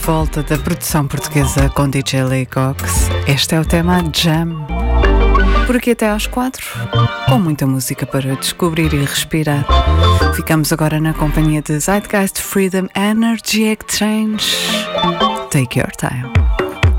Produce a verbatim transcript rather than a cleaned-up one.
Volta da produção portuguesa com D J Lee Cox. Este é o tema Jam. Por aqui até às quatro, com muita música para descobrir e respirar. Ficamos agora na companhia de Zeitgeist Freedom Energy Exchange. Take your time.